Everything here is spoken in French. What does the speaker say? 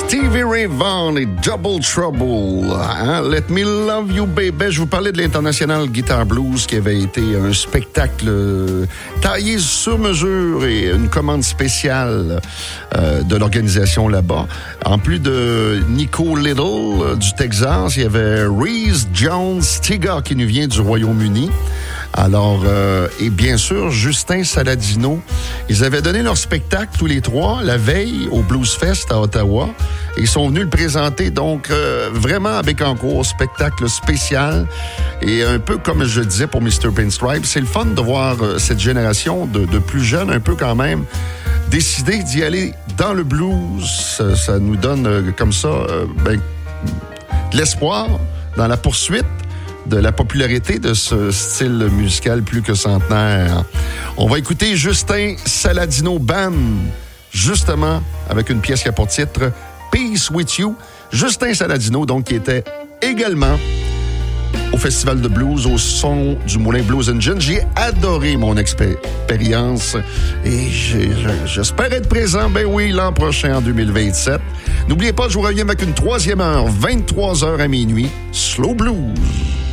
Stevie Ray Vaughan et Double Trouble. Hein? Let Me Love You Baby. Je vous parlais de l'International Guitar Blues qui avait été un spectacle taillé sur mesure et une commande spéciale de l'organisation là-bas. En plus de Nico Little du Texas, il y avait Reese Jones Stiga qui nous vient du Royaume-Uni. Alors, et bien sûr, Justin Saladino. Ils avaient donné leur spectacle tous les trois la veille au Blues Fest à Ottawa. Et ils sont venus le présenter, donc, vraiment à Bécancour, spectacle spécial. Et un peu comme je disais pour Mr. Pinstripe, c'est le fun de voir cette génération de plus jeunes, un peu quand même, décider d'y aller dans le blues. Ça nous donne comme ça de l'espoir dans la poursuite de la popularité de ce style musical plus que centenaire. On va écouter Justin Saladino Band, justement, avec une pièce qui a pour titre « Peace with You ». Justin Saladino, donc, qui était également au Festival de blues au son du Moulin Blues and Gin. J'ai adoré mon expérience et j'espère être présent, ben oui, l'an prochain, en 2027. N'oubliez pas, je vous reviens avec une troisième heure, 23h à minuit, Slow Blues.